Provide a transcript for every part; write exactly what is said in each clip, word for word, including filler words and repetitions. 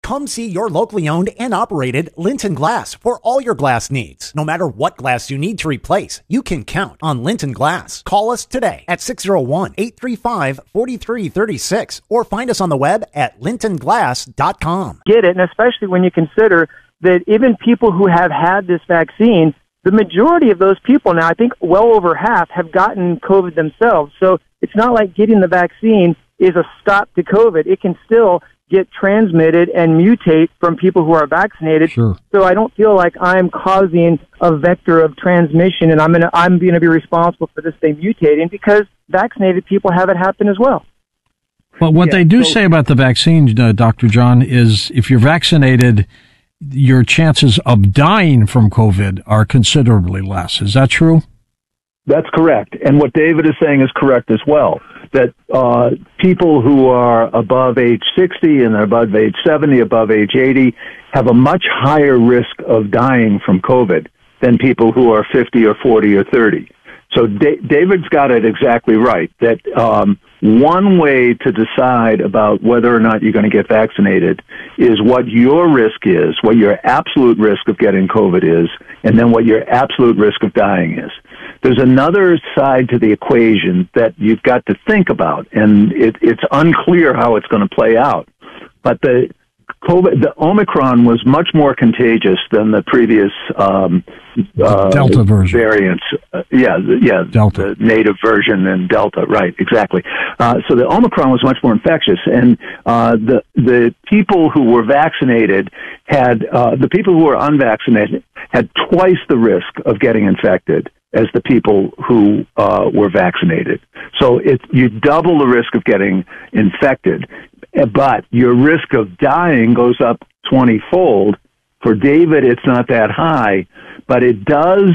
Come see your locally owned and operated Linton Glass for all your glass needs. No matter what glass you need to replace, you can count on Linton Glass. Call us today at six oh one, eight three five, four three three six or find us on the web at linton glass dot com. Get it, and especially when you consider that even people who have had this vaccine, the majority of those people now, I think well over half, have gotten COVID themselves. So it's not like getting the vaccine is a stop to COVID. It can still get transmitted and mutate from people who are vaccinated. Sure. So I don't feel like I'm causing a vector of transmission, and I'm gonna I'm going to be responsible for this thing mutating because vaccinated people have it happen as well. Well, what Yeah, they do so- say about the vaccine, uh, Doctor John, is if you're vaccinated, your chances of dying from COVID are considerably less. Is that true? That's correct. And what David is saying is correct as well, that uh, people who are above age sixty and above age seventy, above age eighty, have a much higher risk of dying from COVID than people who are fifty or forty or thirty. So da- David's got it exactly right, that um, one way to decide about whether or not you're going to get vaccinated is what your risk is, what your absolute risk of getting COVID is, and then what your absolute risk of dying is. There's another side to the equation that you've got to think about, and it, it's unclear how it's going to play out. But the COVID, the Omicron was much more contagious than the previous um, uh, Delta version variants. Uh, yeah, the, yeah, Delta. the native version and Delta, right? Exactly. Uh, so the Omicron was much more infectious, and uh, the the people who were vaccinated had uh, the people who were unvaccinated had twice the risk of getting infected as the people who uh, were vaccinated. So it, you double the risk of getting infected, but your risk of dying goes up twenty-fold. For David, it's not that high, but it does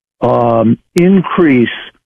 um, increase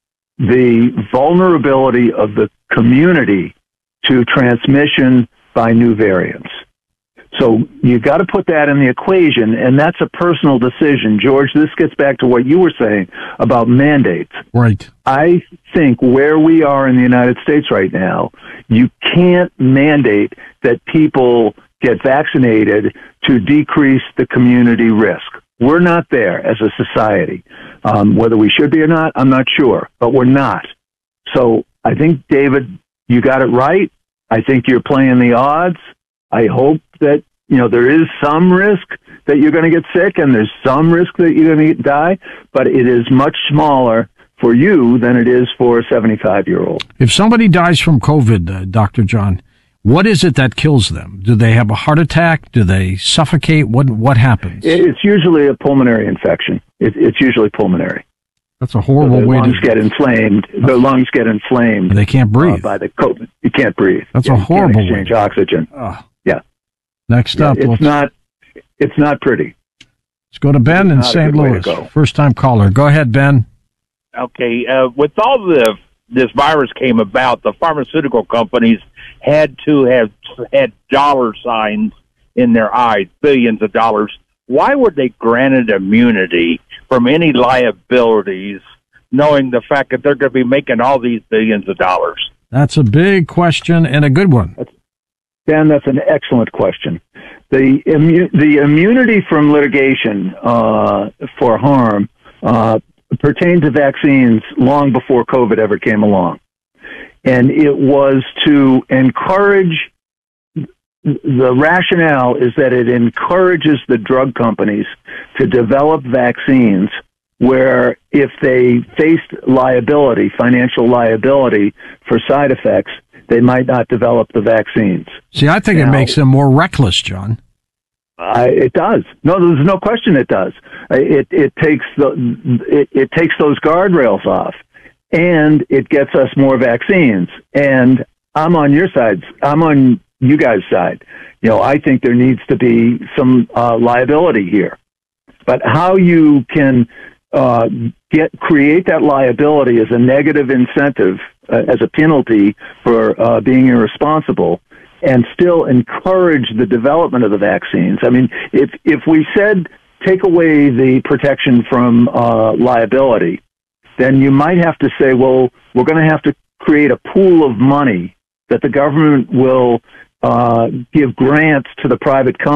the vulnerability of the community to transmission by new variants. So you got to put that in the equation, and that's a personal decision. George, this gets back to what you were saying about mandates. Right. I think where we are in the United States right now, you can't mandate that people get vaccinated to decrease the community risk. We're not there as a society. Um, whether we should be or not, I'm not sure, but we're not. So I think, David, you got it right. I think you're playing the odds. I hope that, you know, there is some risk that you're going to get sick and there's some risk that you're going to die, but it is much smaller for you than it is for a seventy-five-year-old. If somebody dies from COVID, uh, Doctor John, what is it that kills them? Do they have a heart attack? Do they suffocate? What what happens? It's usually a pulmonary infection. It, it's usually pulmonary. That's a horrible so their way lungs to get inflamed. Their lungs get inflamed. They can't breathe. Uh, by the COVID. You can't breathe. That's yeah, a horrible you can't exchange way. oxygen. Oh. Yeah. Next yeah, up, it's let's, not. It's not pretty. let's go to Ben in not a Saint good way to Louis. go. First time caller. Go ahead, Ben. Okay, uh, with all the this virus came about, the pharmaceutical companies had to have had dollar signs in their eyes, billions of dollars. Why were they granted immunity from any liabilities, knowing the fact that they're going to be making all these billions of dollars? That's a big question and a good one. Dan, that's an excellent question. The immu- the immunity from litigation uh, for harm uh, pertained to vaccines long before COVID ever came along. And it was to encourage, the rationale is that it encourages the drug companies to develop vaccines where if they faced liability, financial liability for side effects, they might not develop the vaccines. See, I think Now, it makes them more reckless, John. Uh, it does. No, there's no question it does. It it takes the it, it takes those guardrails off, and it gets us more vaccines. And I'm on your side. I'm on you guys' side. You know, I think there needs to be some uh, liability here. But how you can uh, get create that liability as a negative incentive, uh, as a penalty for uh, being irresponsible, and still encourage the development of the vaccines. I mean, if if we said take away the protection from uh, liability, then you might have to say, well, we're going to have to create a pool of money that the government will uh, give grants to the private companies